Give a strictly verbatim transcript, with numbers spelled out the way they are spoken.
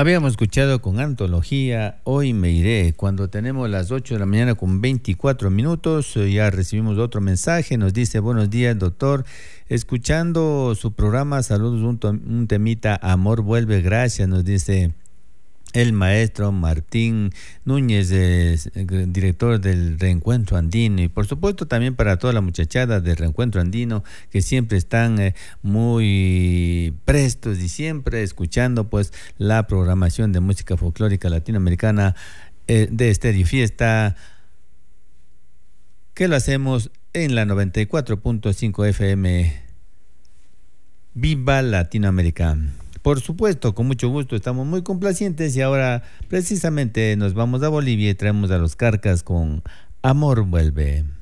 Habíamos escuchado con antología Hoy me iré, cuando tenemos las ocho de la mañana con veinticuatro minutos, eh, ya recibimos otro mensaje, nos dice: buenos días, doctor, escuchando su programa, saludos, un, to- un temita, amor vuelve, gracias, nos dice el maestro Martín Núñez, eh, director del Reencuentro Andino, y por supuesto también para toda la muchachada del Reencuentro Andino, que siempre están eh, muy prestos y siempre escuchando pues la programación de música folclórica latinoamericana eh, de Estéreo Fiesta, que lo hacemos en la noventa y cuatro punto cinco F M. Viva Latinoamérica. Por supuesto, con mucho gusto, estamos muy complacientes y ahora precisamente nos vamos a Bolivia y traemos a los Carcas con Amor Vuelve.